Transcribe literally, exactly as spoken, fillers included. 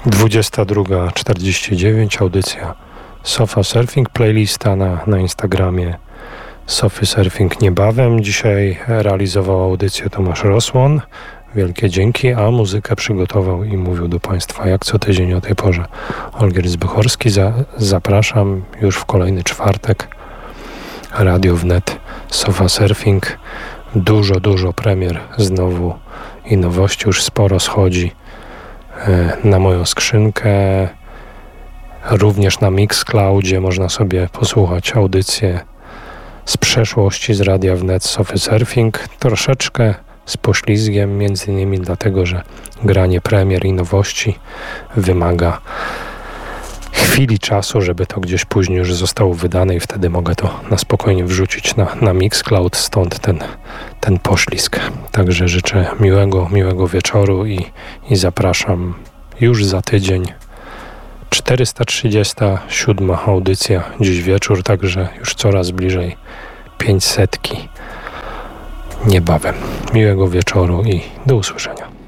dwudziesta druga czterdzieści dziewięć, audycja Sofa Surfing, playlista na, na Instagramie Sofy Surfing niebawem. Dzisiaj realizował audycję Tomasz Rosłon. Wielkie dzięki, a muzykę przygotował i mówił do Państwa jak co tydzień o tej porze Olgierd Zbychorski. Za, zapraszam już w kolejny czwartek. Radio Wnet, Sofa Surfing. Dużo, dużo premier znowu i nowości. Już sporo schodzi na moją skrzynkę. Również na Mixcloudzie można sobie posłuchać audycje z przeszłości z Radia Wnet, Sofy Surfing. Troszeczkę z poślizgiem, między innymi dlatego, że granie premier i nowości wymaga chwili czasu, żeby to gdzieś później już zostało wydane i wtedy mogę to na spokojnie wrzucić na, na Mixcloud, stąd ten, ten poślizg. Także życzę miłego, miłego wieczoru i, i zapraszam już za tydzień. czterysta trzydziesta siódma audycja dziś wieczór, także już coraz bliżej pięćsetki niebawem. Miłego wieczoru i do usłyszenia.